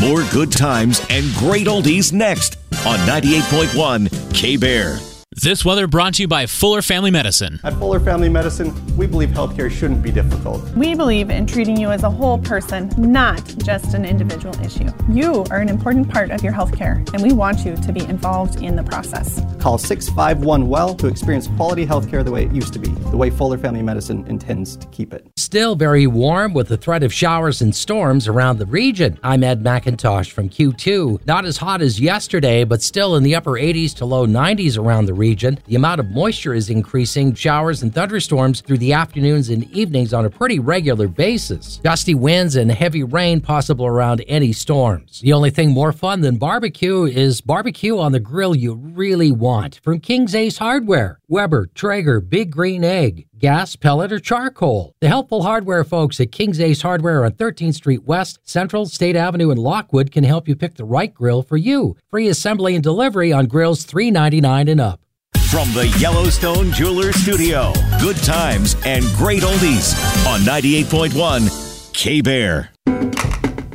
More good times and great oldies next on 98.1 K-Bear. This weather brought to you by Fuller Family Medicine. At Fuller Family Medicine, we believe healthcare shouldn't be difficult. We believe in treating you as a whole person, not just an individual issue. You are an important part of your healthcare, and we want you to be involved in the process. Call 651-WELL to experience quality healthcare the way it used to be, the way Fuller Family Medicine intends to keep it. Still very warm with the threat of showers and storms around the region. I'm Ed McIntosh from Q2. Not as hot as yesterday, but still in the upper 80s to low 90s around the region. The amount of moisture is increasing, showers and thunderstorms through the afternoons and evenings on a pretty regular basis. Gusty winds and heavy rain possible around any storms. The only thing more fun than barbecue is barbecue on the grill you really want. From King's Ace Hardware, Weber, Traeger, Big Green Egg, gas, pellet, or charcoal. The helpful hardware folks at King's Ace Hardware on 13th Street West, Central, State Avenue, and Lockwood can help you pick the right grill for you. Free assembly and delivery on grills $3.99 and up. From the Yellowstone Jewelers Studio, good times and great oldies on 98.1 K-Bear.